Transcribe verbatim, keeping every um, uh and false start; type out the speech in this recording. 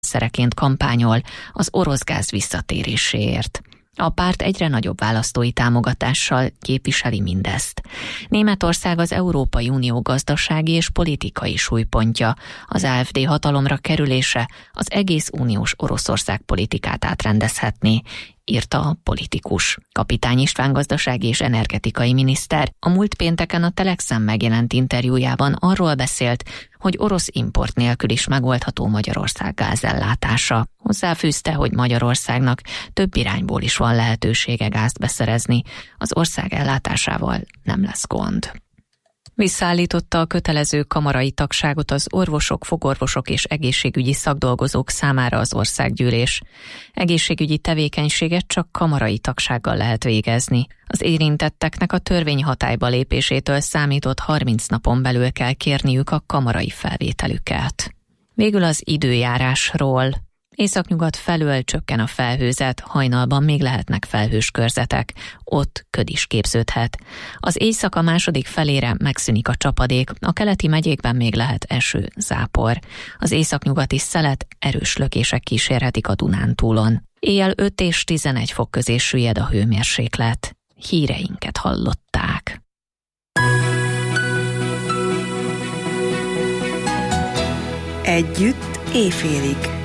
szereként kampányol az orosz gáz visszatéréséért. A párt egyre nagyobb választói támogatással képviseli mindezt. Németország az Európai Unió gazdasági és politikai súlypontja, az á ef dé hatalomra kerülése az egész uniós Oroszország politikát átrendezhetné, írta a Politikus. Kapitány István gazdasági és energetikai miniszter a múlt pénteken a Telexen megjelent interjújában arról beszélt, hogy orosz import nélkül is megoldható Magyarország gázellátása. Hozzáfűzte, hogy Magyarországnak több irányból is van lehetősége gázt beszerezni, az ország ellátásával nem lesz gond. Visszaállította a kötelező kamarai tagságot az orvosok, fogorvosok és egészségügyi szakdolgozók számára az országgyűlés. Egészségügyi tevékenységet csak kamarai tagsággal lehet végezni. Az érintetteknek a törvény hatályba lépésétől számított harminc napon belül kell kérniük a kamarai felvételüket. Végül az időjárásról. Északnyugat felől csökken a felhőzet, hajnalban még lehetnek felhős körzetek, ott köd is képződhet. Az éjszaka második felére megszűnik a csapadék, a keleti megyékben még lehet eső, zápor. Az északnyugati szelet erős lökések kísérhetik a Dunántúlon. Éjjel öt és tizenegy fok közé süllyed a hőmérséklet. Híreinket hallották. Együtt éjfélig.